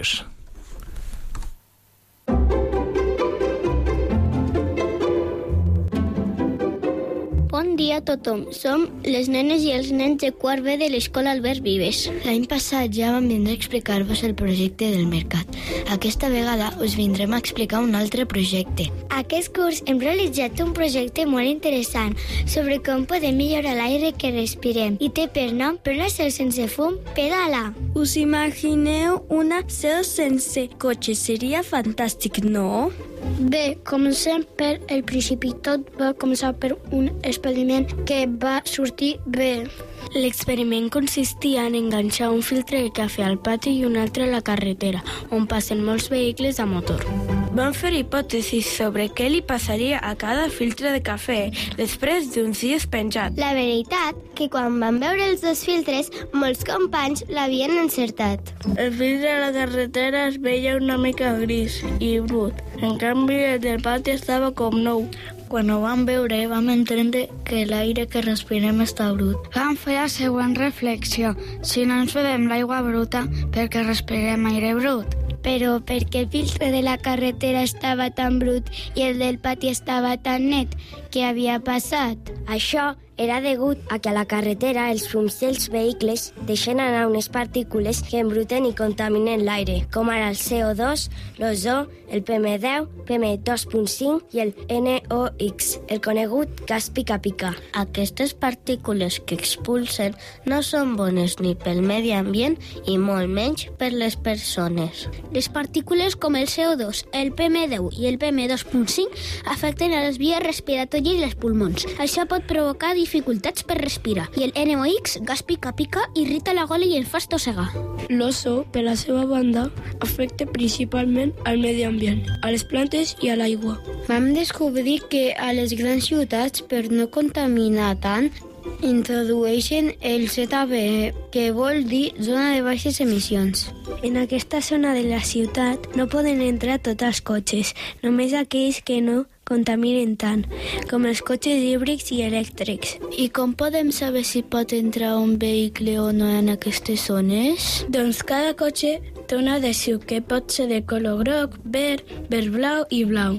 Gràcies. Bon dia a tothom. Som les nenes i els nens de quart B de l'Escola Albert Vives. L'any passat ja vam vindre a explicar-vos el projecte del mercat. Aquesta vegada us vindrem a explicar un altre projecte. Aquest curs hem realitzat un projecte molt interessant sobre com podem millorar l'aire que respirem i té per nom per una seu sense fum, pedala. Us imagineu una seu sense cotxe? Seria fantàstic, no? Bé, comencem per el principi. Tot va començar per un experiment que va sortir bé. L'experiment consistia en enganxar un filtre de cafè al pati i un altre a la carretera, on passen molts vehicles a motor. Van fer hipòtesis sobre què li passaria a cada filtre de cafè després d'uns dies penjat. La veritat que quan van veure els dos filtres, molts companys l'havien encertat. El filtre de la carretera es veia una mica gris i brut. En canvi, el del pati estava com nou. Quan ho vam veure, vam entendre que l'aire que respirem està brut. Vam fer la següent reflexió. Si no ens bevem l'aigua bruta, perquè respirem aire brut. Però per què el filtre de la carretera estava tan brut i el del pati estava tan net? Què havia passat? Això era degut a que a la carretera els fums dels vehicles deixen anar unes partícules que embruten i contaminen l'aire, com ara el CO2, l'ozó, el PM10, PM2.5 i el NOx, el conegut gas pica-pica. Aquestes partícules que expulsen no són bones ni pel medi ambient i molt menys per les persones. Les partícules com el CO2, el PM10 i el PM2.5 afecten a les vies respiratòries i els pulmons. Això pot provocar dificultats per respirar. I el NOx, gas pica-pica, irrita la gola i el fa estossegar. L'ozo, per la seva banda, afecta principalment al medi ambient, a les plantes i a l'aigua. Vam descobrir que a les grans ciutats, per no contaminar tant, introdueixen el ZBE, que vol dir zona de baixes emissions. En aquesta zona de la ciutat no poden entrar tots els cotxes, només aquells que no contaminen tant, com els cotxes híbrids i elèctrics. I com podem saber si pot entrar un vehicle o no en aquestes zones? Doncs cada cotxe té un adhesiu que pot ser de color groc, verd, verd-blau i blau.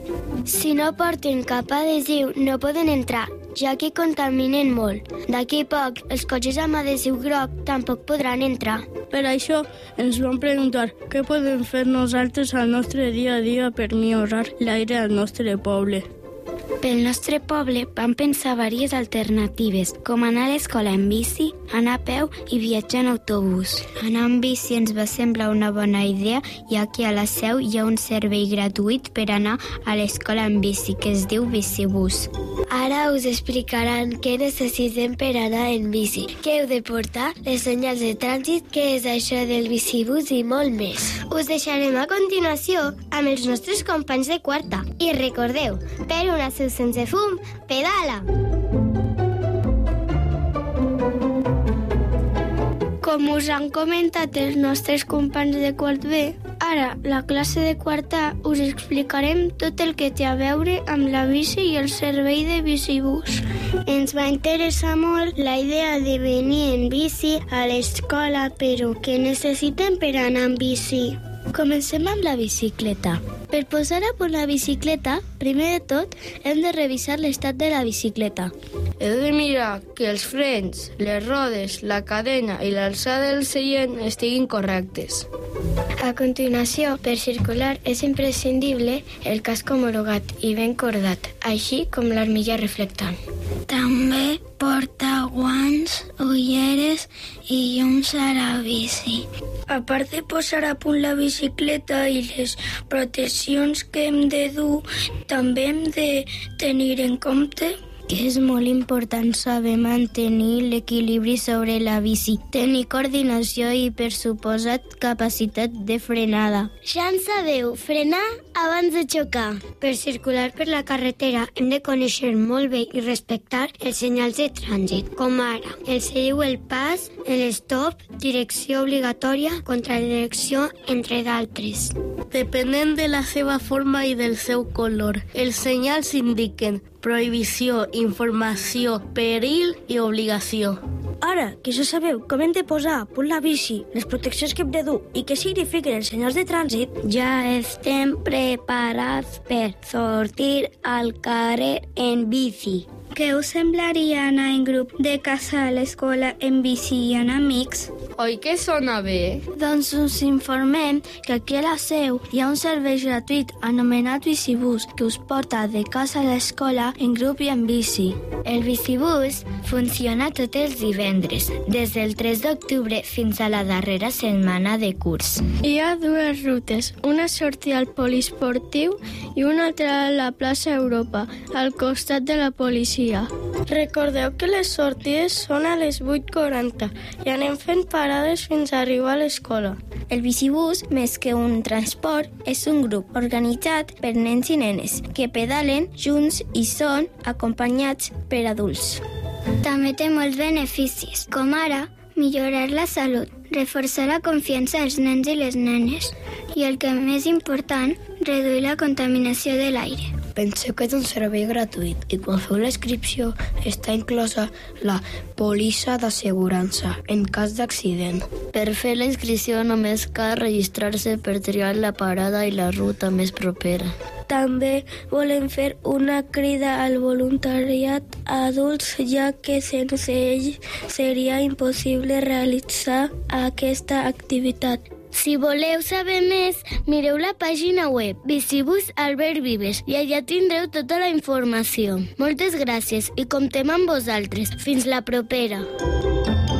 Si no porten cap adhesiu, no poden entrar, ja que contaminen molt. D'aquí poc, els cotxes amb adhesiu groc tampoc podran entrar. Per això ens vam preguntar què podem fer nosaltres al nostre dia a dia per millorar l'aire al nostre poble. Pel nostre poble vam pensar diverses alternatives, com anar a l'escola en bici, anar a peu i viatjar en autobús. Anar en bici ens va semblar una bona idea, ja que a la Seu hi ha un servei gratuït per anar a l'escola en bici, que es diu Bicibús. Ara us explicaran què necessitem per anar en bici, què heu de portar, les senyals de trànsit, què és això del bicibús i molt més. Us deixarem a continuació amb els nostres companys de quarta. I recordeu, per una seu sense fum, pedala! Com us han comentat els nostres companys de quart B, ara, la classe de quart A, us explicarem tot el que té a veure amb la bici i el servei de bicibús. Ens va interessar molt la idea de venir en bici a l'escola, però què necessitem per anar en bici? Comencem amb la bicicleta. Per posar a punt la bicicleta, primer de tot, hem de revisar l'estat de la bicicleta. Heu de mirar que els frens, les rodes, la cadena i l'alçada del seient estiguin correctes. A continuació, per circular és imprescindible el casc homologat i ben cordat, així com l'armilla reflectant. També porta guants, ulleres i llums a la bici. A part de posar a punt la bicicleta i les proteccions que hem de dur, també hem de tenir en compte que és molt important saber mantenir l'equilibri sobre la bici, tenir coordinació i, per suposat, capacitat de frenada. Ja en sabeu, frenar abans de xocar. Per circular per la carretera hem de conèixer molt bé i respectar els senyals de trànsit, com ara el seguiu el pas, el stop, direcció obligatòria, contradirecció, entre d'altres. Depenent de la seva forma i del seu color, els senyals indiquen prohibició, informació, perill i obligació. Ara que ja sabeu com hem de posar a punt la bici, les proteccions que hem de dur i què signifiquen els senyals de trànsit, ja estem preparats per sortir al carrer en bici. Què us semblaria anar en grup de casa a l'escola en bici i amb amics? Oi que sona bé? Doncs us informem que aquí a la Seu hi ha un servei gratuït anomenat Bicibús que us porta de casa a l'escola en grup i en bici. El bicibús funciona tots els divendres, des del 3 d'octubre fins a la darrera setmana de curs. Hi ha dues rutes, una sortida al poliesportiu i una altra a la plaça Europa, al costat de la policia. Recordeu que les sortides són a les 8:40 i anem fent parades fins a arribar a l'escola. El bicibús, més que un transport, és un grup organitzat per nens i nenes que pedalen junts i són acompanyats per adults. També té molts beneficis, com ara millorar la salut, reforçar la confiança dels nens i les nenes i, el que més important, reduir la contaminació de l'aire. Penseu que és un servei gratuït i quan feu l'inscripció està inclosa la pòlissa d'assegurança en cas d'accident. Per fer la inscripció només cal registrar-se per triar la parada i la ruta més propera. També volem fer una crida al voluntariat a adults, ja que sense ells seria impossible realitzar aquesta activitat. Si voleu saber més, mireu la pàgina web Bicibús Albert Vives i allà tindreu tota la informació. Moltes gràcies i comptem amb vosaltres. Fins la propera.